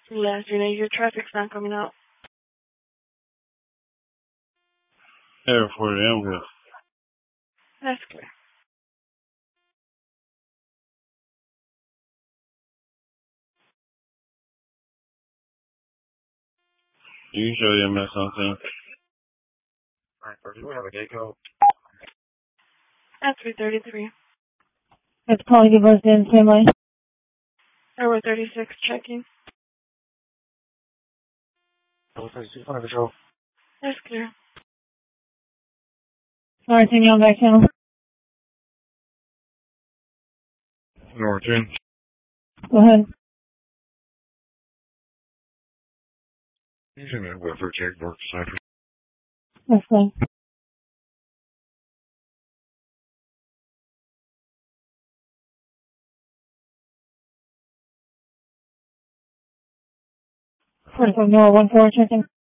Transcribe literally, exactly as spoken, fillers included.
Yes, you know, your traffic's not coming out. Air for the ambulance. That's clear. You can show your mess on thing. Alright, first we have a gate code. That's three thirty-three. It's calling you both in the same line. Airway thirty-six, checking. Airway thirty-six, under control. That's clear. Alright, send you on back channel. Number ten. Go ahead. Using that welfare check, North Cypress. That's fine. forty-five, no, one four, checking.